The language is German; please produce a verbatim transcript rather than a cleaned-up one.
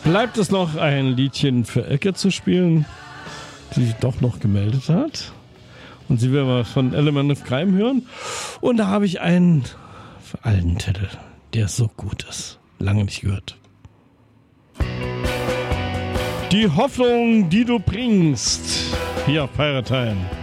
bleibt es noch ein Liedchen für Elke zu spielen, die sich doch noch gemeldet hat. Und sie will was von Element of Crime hören. Und da habe ich einen alten Titel, der so gut ist. Lange nicht gehört. Die Hoffnung, die du bringst. Hier auf Pirate Time.